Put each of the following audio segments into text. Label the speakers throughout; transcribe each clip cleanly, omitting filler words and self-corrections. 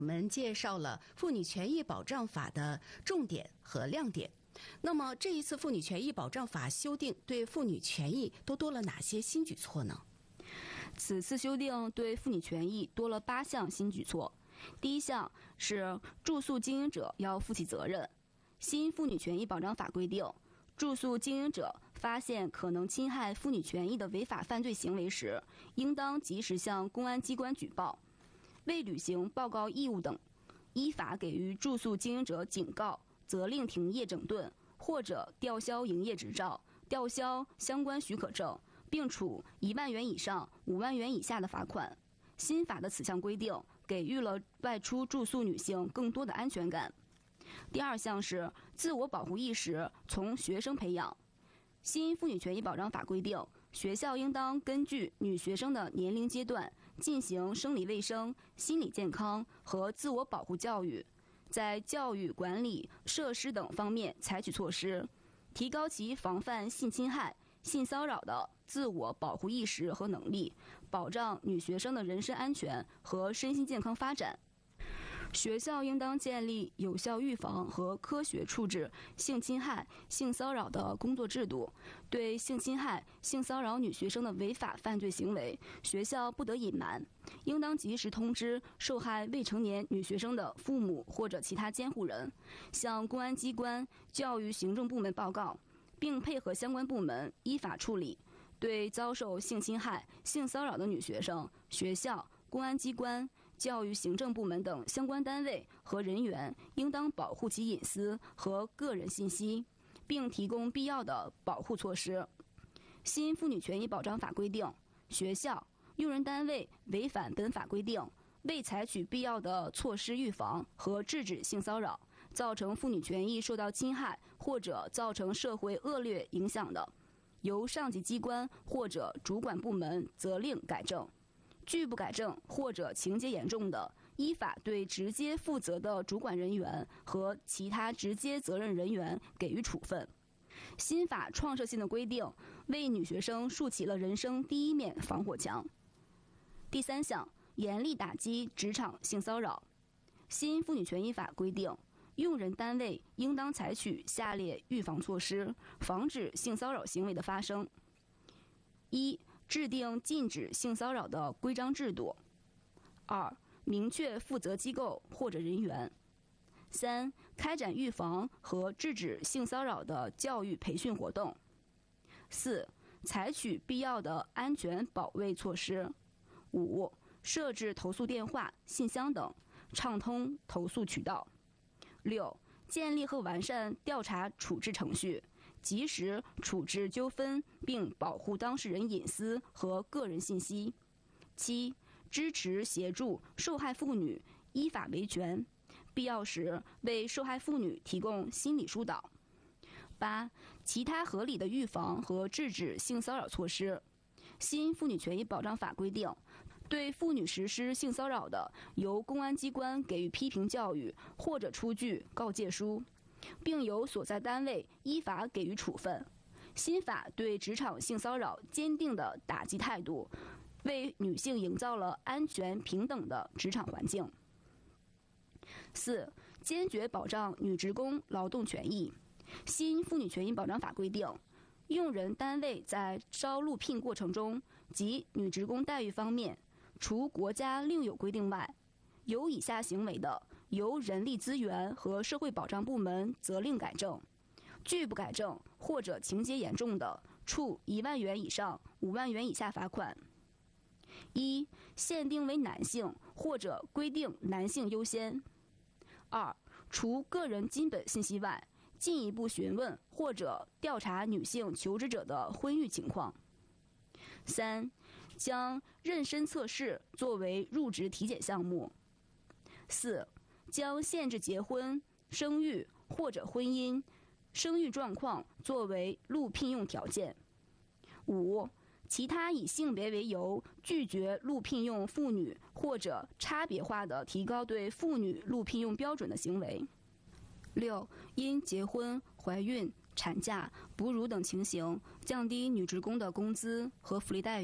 Speaker 1: 我们介绍了妇女权益保障法的重点和亮点。那么这一次妇女权益保障法修订对妇女权益都多了哪些新举措呢？
Speaker 2: 此次修订对妇女权益多了8项新举措。第一项是住宿经营者要负起责任。新妇女权益保障法规定，住宿经营者发现可能侵害妇女权益的违法犯罪行为时，应当及时向公安机关举报。未履行报告义务等，依法给予住宿经营者警告、责令停业整顿，或者吊销营业执照、吊销相关许可证，并处1万元以上5万元以下的罚款。新法的此项规定给予了外出住宿女性更多的安全感。第二项是自我保护意识从学生培养。新妇女权益保障法规定，学校应当根据女学生的年龄阶段进行生理卫生、心理健康和自我保护教育，在教育、管理、设施等方面采取措施，提高其防范性侵害、性骚扰的自我保护意识和能力，保障女学生的人身安全和身心健康发展。学校应当建立有效预防和科学处置性侵害、性骚扰的工作制度。对性侵害、性骚扰女学生的违法犯罪行为，学校不得隐瞒，应当及时通知受害未成年女学生的父母或者其他监护人，向公安机关、教育行政部门报告，并配合相关部门依法处理。对遭受性侵害、性骚扰的女学生，学校、公安机关、教育行政部门等相关单位和人员应当保护其隐私和个人信息，并提供必要的保护措施。新妇女权益保障法规定，学校、用人单位违反本法规定，未采取必要的措施预防和制止性骚扰，造成妇女权益受到侵害或者造成社会恶劣影响的，由上级机关或者主管部门责令改正。拒不改正或者情节严重的，依法对直接负责的主管人员和其他直接责任人员给予处分。新法创设性的规定，为女学生竖起了人生第一面防火墙。第三项，严厉打击职场性骚扰。新妇女权益法规定，用人单位应当采取下列预防措施，防止性骚扰行为的发生：一、制定禁止性骚扰的规章制度；二、明确负责机构或者人员；三、开展预防和制止性骚扰的教育培训活动；四、采取必要的安全保卫措施；五、设置投诉电话、信箱等，畅通投诉渠道；六、建立和完善调查处置程序，及时处置纠纷，并保护当事人隐私和个人信息。七、支持协助受害妇女依法维权，必要时为受害妇女提供心理疏导。八、其他合理的预防和制止性骚扰措施。新妇女权益保障法规定，对妇女实施性骚扰的，由公安机关给予批评教育或者出具告诫书，并由所在单位依法给予处分。新法对职场性骚扰坚定的打击态度，为女性营造了安全平等的职场环境。四、坚决保障女职工劳动权益。新妇女权益保障法规定，用人单位在招录聘过程中及女职工待遇方面，除国家另有规定外，有以下行为的，由人力资源和社会保障部门责令改正；拒不改正或者情节严重的，处1万元以上5万元以下罚款。一、限定为男性或者规定男性优先；二、除个人基本信息外，进一步询问或者调查女性求职者的婚育情况；三、将妊娠测试作为入职体检项目；四、将限制结婚、生育或者婚姻、生育状况作为录聘用条件；五、其他以性别为由拒绝录聘用妇女或者差别化的提高对妇女录聘用标准的行为；六、因结婚、怀孕、产假、哺乳等情形降低女职工的工资和福利待遇，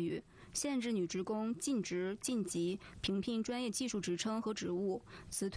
Speaker 2: 限制女职工尽职、晋级、评聘专业技术职称和职务，辞退